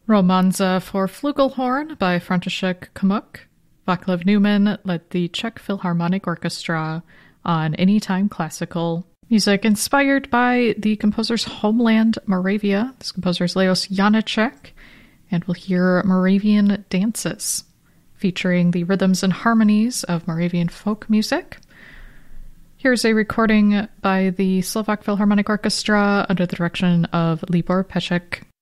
Romanza for Flugelhorn by František Kamuk. Vaclav Neumann led the Czech Philharmonic Orchestra on Anytime Classical. Music inspired by the composer's homeland, Moravia. This composer is Leos Janáček, and we'll hear Moravian dances, featuring the rhythms and harmonies of Moravian folk music. Here's a recording by the Slovak Philharmonic Orchestra under the direction of Libor Peček.